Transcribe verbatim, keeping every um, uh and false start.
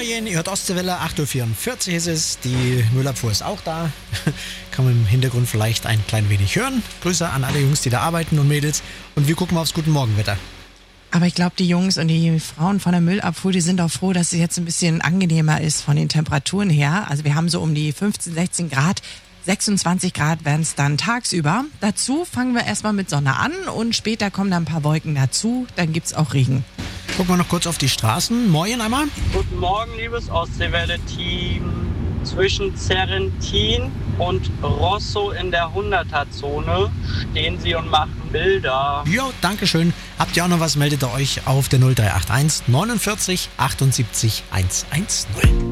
Moin, ihr hört Ostseewelle, acht Uhr vierundvierzig ist es. Die Müllabfuhr ist auch da. Kann man im Hintergrund vielleicht ein klein wenig hören. Grüße an alle Jungs, die da arbeiten und Mädels. Und wir gucken mal aufs Guten Morgenwetter. Aber ich glaube, die Jungs und die Frauen von der Müllabfuhr, die sind auch froh, dass es jetzt ein bisschen angenehmer ist von den Temperaturen her. Also wir haben so um die fünfzehn, sechzehn Grad. sechsundzwanzig Grad werden es dann tagsüber. Dazu fangen wir erstmal mit Sonne an und später kommen dann ein paar Wolken dazu. Dann gibt's auch Regen. Gucken wir noch kurz auf die Straßen. Moin einmal. Guten Morgen, liebes Ostseewelle-Team. Zwischen Zerrentin und Rosso in der hunderter-Zone stehen sie und machen Bilder. Jo, dankeschön. Habt ihr auch noch was, meldet ihr euch auf der null drei acht eins neunundvierzig achtundsiebzig hundertzehn.